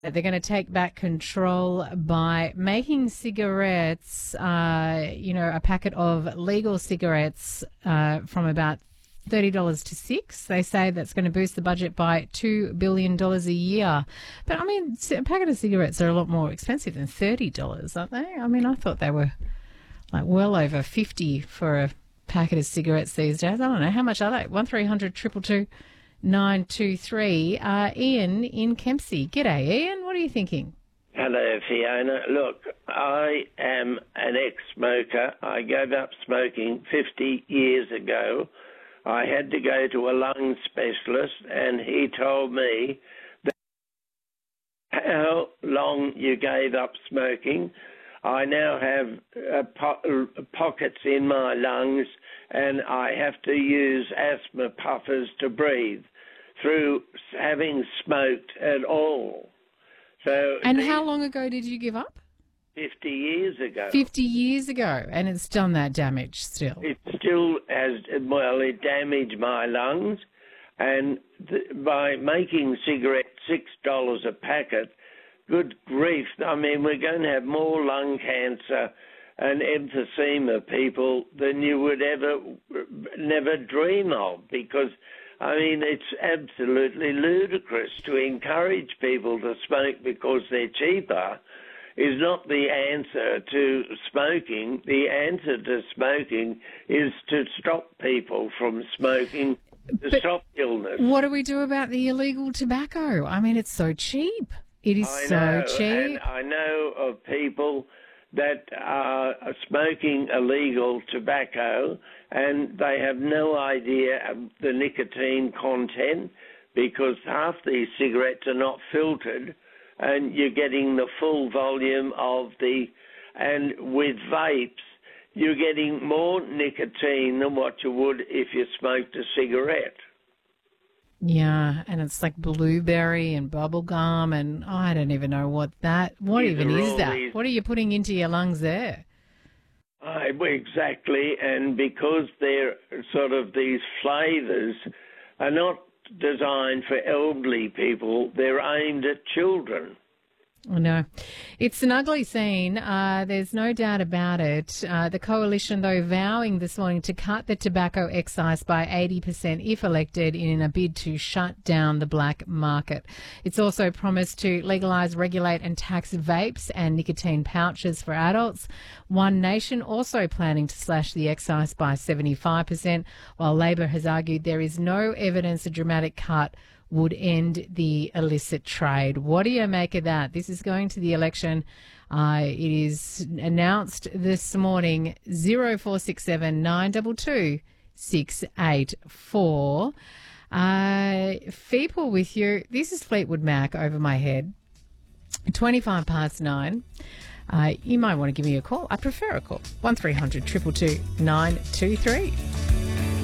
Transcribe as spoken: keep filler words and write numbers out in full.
that they're going to take back control by making cigarettes, uh, you know, a packet of legal cigarettes uh, from about thirty dollars to six. They say that's going to boost the budget by two billion dollars a year. But, I mean, a packet of cigarettes are a lot more expensive than thirty dollars, aren't they? I mean, I thought they were like well over fifty dollars for a packet of cigarettes these days. I don't know. How much are they? one three hundred two two two nine two three. Uh, Ian in Kempsey. G'day, Ian. What are you thinking? Hello, Fiona. Look, I am an ex-smoker. I gave up smoking fifty years ago. I had to go to a lung specialist, and he told me that how long you gave up smoking. I now have uh, po- pockets in my lungs, and I have to use asthma puffers to breathe through having smoked at all. So, and how long ago did you give up? fifty years ago. fifty years ago, and it's done that damage still. It still has, well, it damaged my lungs, and th- by making cigarettes six dollars a packet, good grief, I mean, we're going to have more lung cancer and emphysema people than you would ever, never dream of, because, I mean, it's absolutely ludicrous to encourage people to smoke because they're cheaper is not the answer to smoking. The answer to smoking is to stop people from smoking, to But stop illness. What do we do about the illegal tobacco? I mean, it's so cheap. It is I so know, cheap. and I know of people that are smoking illegal tobacco and they have no idea of the nicotine content because half these cigarettes are not filtered, and you're getting the full volume of the, and with vapes, you're getting more nicotine than what you would if you smoked a cigarette. Yeah, and it's like blueberry and bubble gum, and oh, I don't even know what that, what These even are is all that? these- What are you putting into your lungs there? I, exactly, and because they're sort of these flavours are not designed for elderly people, they're aimed at children. I know. It's an ugly scene. Uh, there's no doubt about it. Uh, the coalition, though, vowing this morning to cut the tobacco excise by eighty percent if elected in a bid to shut down the black market. It's also promised to legalise, regulate and tax vapes and nicotine pouches for adults. One Nation also planning to slash the excise by seventy-five percent, while Labor has argued there is no evidence a dramatic cut would end the illicit trade. What do you make of that? This is going to the election. Uh, it is announced this morning, zero four six seven nine two two six eight four. Uh, Feeple with you. This is Fleetwood Mac over my head. twenty-five past nine. Uh, you might want to give me a call. I prefer a call. one three hundred two two two nine two three.